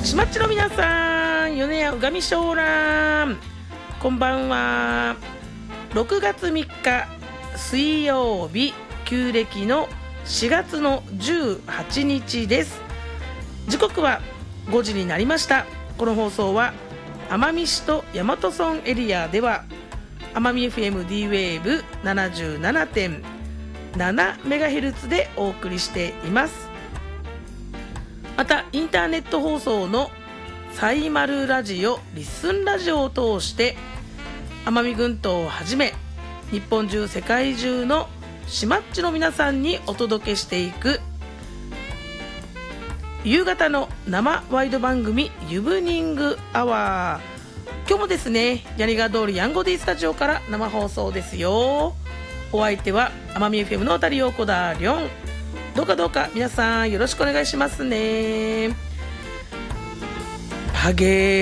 しまっちの皆さん、米屋うがみしょうらん、こんばんは。6月3日水曜日、旧暦の4月の18日です。時刻は5時になりました。この放送は奄美市と大和村エリアでは奄美 FM D-Wave77.7MHz でお送りしています。またインターネット放送のサイマルラジオ、リッスンラジオを通して奄美群島をはじめ日本中世界中のしまっちの皆さんにお届けしていく夕方の生ワイド番組ユブニングアワー。今日もですね、槍ヶ通りヤンゴディスタジオから生放送ですよ。お相手は奄美 FM の小谷陽子だりょん。どうか皆さんよろしくお願いしますね。はげー